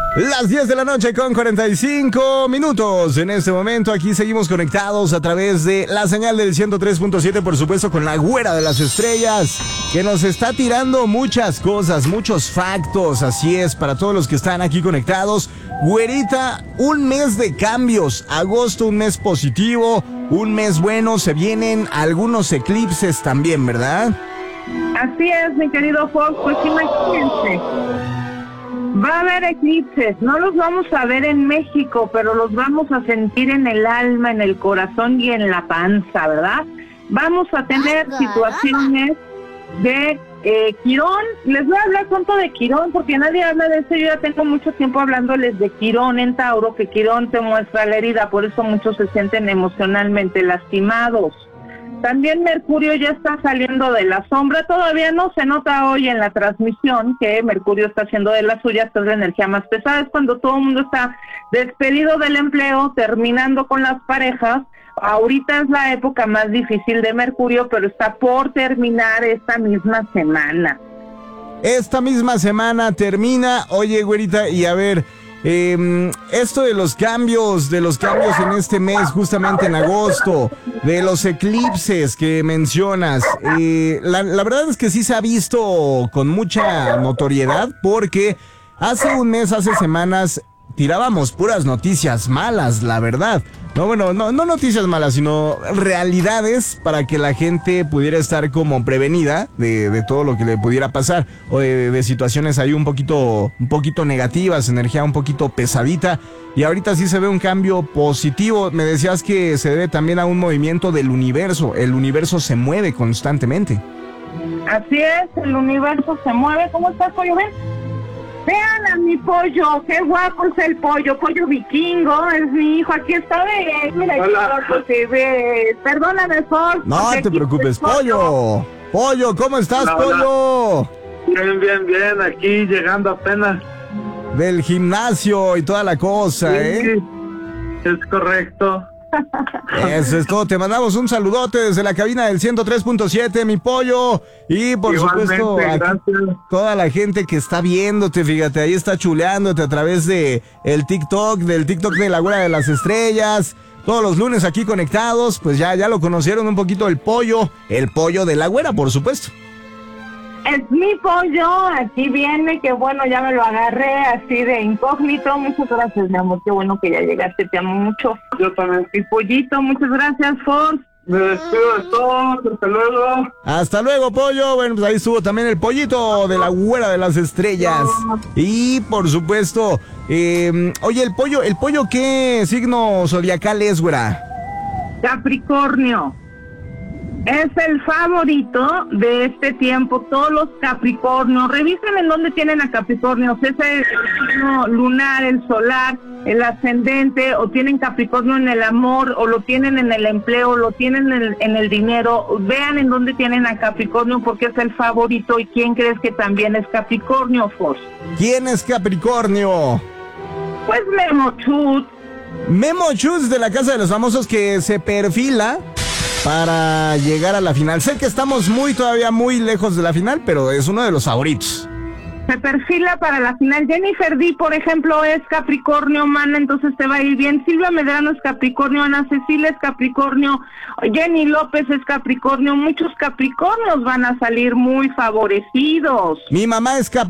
Las 10 de la noche con 45 minutos. En este momento aquí seguimos conectados a través de la señal del 103.7, por supuesto con la güera de las estrellas, que nos está tirando muchas cosas, muchos factos. Así es, para todos los que están aquí conectados. Güerita, un mes de cambios. Agosto, un mes positivo, un mes bueno. Se vienen algunos eclipses también, ¿verdad? Así es, mi querido Fox. Pues imagínense. Va a haber eclipses, no los vamos a ver en México, pero los vamos a sentir en el alma, en el corazón y en la panza, ¿verdad? Vamos a tener situaciones de Quirón. Les voy a hablar pronto de Quirón, porque nadie habla de eso. Yo ya tengo mucho tiempo hablándoles de Quirón en Tauro, que Quirón te muestra la herida, por eso muchos se sienten emocionalmente lastimados. También Mercurio ya está saliendo de la sombra, todavía no se nota hoy en la transmisión que Mercurio está haciendo de las suyas, es la energía más pesada, es cuando todo el mundo está despedido del empleo, terminando con las parejas. Ahorita es la época más difícil de Mercurio, pero está por terminar esta misma semana. Esta misma semana termina. Oye, güerita, y a ver, esto de los cambios en este mes, justamente en agosto, de los eclipses que mencionas, la verdad es que sí se ha visto con mucha notoriedad, porque hace un mes, hace semanas, tirábamos puras noticias malas, la verdad. No, bueno, no noticias malas, sino realidades para que la gente pudiera estar como prevenida de todo lo que le pudiera pasar, o de situaciones ahí un poquito negativas, energía un poquito pesadita, y ahorita sí se ve un cambio positivo. Me decías que se debe también a un movimiento del universo. El universo se mueve constantemente. Así es, el universo se mueve. ¿Cómo estás, pollo? Ven. Vean a mi pollo, qué guapo es el pollo vikingo, es mi hijo, aquí está, ve, mira, qué se ve. Perdóname, Ford. No te preocupes, pollo. Pollo, ¿cómo estás, hola, pollo? Hola. Bien, aquí llegando apenas. Del gimnasio y toda la cosa, Sí, es correcto. Eso es todo, te mandamos un saludote desde la cabina del 103.7, mi pollo, y por Igualmente, supuesto toda la gente que está viéndote, fíjate, ahí está chuleándote a través de el TikTok, del TikTok de la güera de las estrellas, todos los lunes aquí conectados. Pues ya lo conocieron un poquito el pollo de la güera, por supuesto. Es mi pollo, aquí viene, que bueno, ya me lo agarré así de incógnito. Muchas gracias, mi amor, qué bueno que ya llegaste, te amo mucho. Yo también. Mi pollito, muchas gracias, Ford. Me despido de todos, hasta luego. Hasta luego, pollo. Bueno, pues ahí estuvo también el pollito de la güera de las estrellas. Y por supuesto, oye, el pollo, ¿qué signo zodiacal es, güera? Capricornio. Es el favorito de este tiempo, todos los Capricornios. Revisen en dónde tienen a Capricornio, si es el signo lunar, el solar, el ascendente, o tienen Capricornio en el amor, o lo tienen en el empleo, o lo tienen en el dinero. Vean en dónde tienen a Capricornio, porque es el favorito. ¿Y quién crees que también es Capricornio, Force? ¿Quién es Capricornio? Pues Memo Chut. Memo Chut, de la Casa de los Famosos, que se perfila para llegar a la final. Sé que estamos todavía muy lejos de la final, pero es uno de los favoritos. Se perfila para la final. Jennifer D, por ejemplo, es Capricornio, mana, entonces te va a ir bien. Silvia Medrano es Capricornio, Ana Cecilia es Capricornio, Jenny López es Capricornio. Muchos Capricornios van a salir muy favorecidos. Mi mamá es Capricornio.